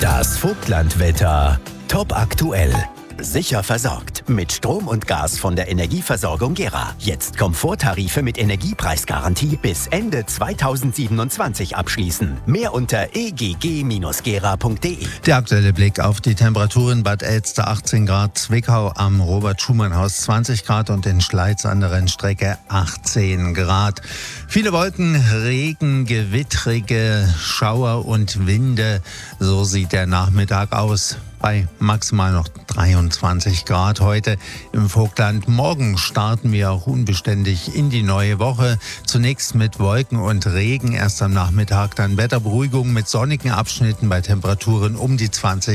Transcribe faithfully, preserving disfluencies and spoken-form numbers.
Das Vogtlandwetter. Top aktuell. Sicher versorgt. Mit Strom und Gas von der Energieversorgung Gera. Jetzt Komforttarife mit Energiepreisgarantie bis Ende zweitausendsiebenundzwanzig abschließen. Mehr unter e g g Bindestrich gera punkt de. Der aktuelle Blick auf die Temperaturen: Bad Elster achtzehn Grad, Zwickau am Robert-Schumann-Haus zwanzig Grad und in Schleiz an der Rennstrecke achtzehn Grad. Viele Wolken, Regen, gewittrige Schauer und Winde. So sieht der Nachmittag aus. Bei maximal noch dreiundzwanzig Grad heute im Vogtland. Morgen starten wir auch unbeständig in die neue Woche. Zunächst mit Wolken und Regen, erst am Nachmittag dann Wetterberuhigung mit sonnigen Abschnitten bei Temperaturen um die zwanzig